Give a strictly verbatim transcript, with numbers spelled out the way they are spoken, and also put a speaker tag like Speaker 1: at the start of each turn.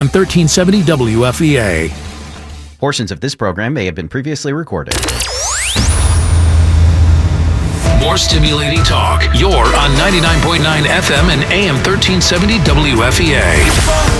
Speaker 1: thirteen seventy W F E A.
Speaker 2: Portions of this program may have been previously recorded.
Speaker 1: More stimulating talk. You're on ninety-nine point nine F M and A M thirteen seventy W F E A.